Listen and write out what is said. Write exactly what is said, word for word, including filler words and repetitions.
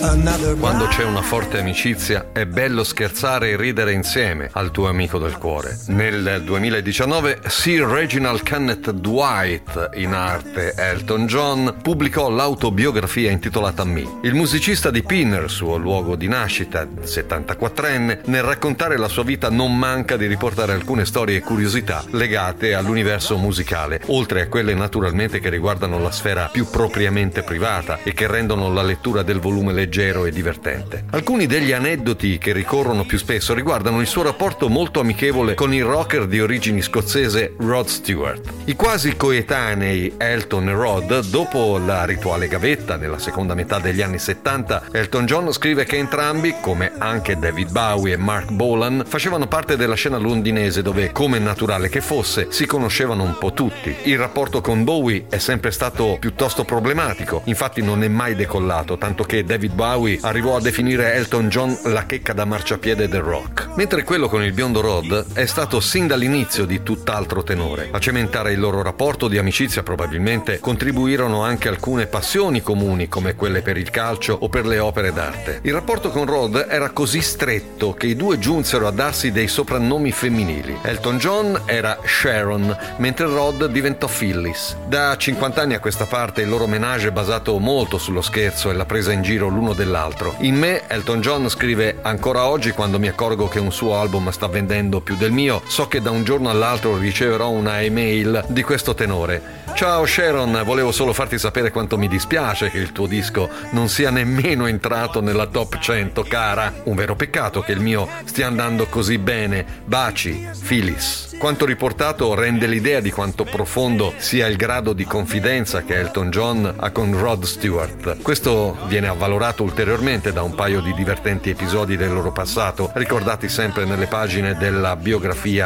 Quando c'è una forte amicizia è bello scherzare e ridere insieme al tuo amico del cuore. Nel duemiladiciannove Sir Reginald Kenneth Dwight, in arte Elton John, pubblicò l'autobiografia intitolata Me. Il musicista di Pinner, suo luogo di nascita, settantaquattrenne, nel raccontare la sua vita non manca di riportare alcune storie e curiosità legate all'universo musicale, oltre a quelle naturalmente che riguardano la sfera più propriamente privata e che rendono la lettura del volume leggero e divertente. Alcuni degli aneddoti che ricorrono più spesso riguardano il suo rapporto molto amichevole con il rocker di origini scozzese Rod Stewart. I quasi coetanei Elton e Rod, dopo la rituale gavetta nella seconda metà degli anni settanta, Elton John scrive che entrambi, come anche David Bowie e Mark Bolan, facevano parte della scena londinese dove, come naturale che fosse, si conoscevano un po' tutti. Il rapporto con Bowie è sempre stato piuttosto problematico, infatti non è mai decollato, tanto che David Bowie arrivò a definire Elton John la checca da marciapiede del rock. Mentre quello con il biondo Rod è stato sin dall'inizio di tutt'altro tenore. A cementare il loro rapporto di amicizia probabilmente contribuirono anche alcune passioni comuni come quelle per il calcio o per le opere d'arte. Il rapporto con Rod era così stretto che i due giunsero a darsi dei soprannomi femminili. Elton John era Sharon, mentre Rod diventò Phyllis. Da cinquanta anni a questa parte il loro menage è basato molto sullo scherzo e la presa in giro l'uno dell'altro. In Me, Elton John scrive: ancora oggi, quando mi accorgo che un suo album sta vendendo più del mio, so che da un giorno all'altro riceverò una email di questo tenore: ciao Sharon, volevo solo farti sapere quanto mi dispiace che il tuo disco non sia nemmeno entrato nella top cento, cara. Un vero peccato che il mio stia andando così bene. Baci, Phyllis. Quanto riportato rende l'idea di quanto profondo sia il grado di confidenza che Elton John ha con Rod Stewart. Questo viene avvalorato ulteriormente da un paio di divertenti episodi del loro passato, ricordati sempre nelle pagine della biografia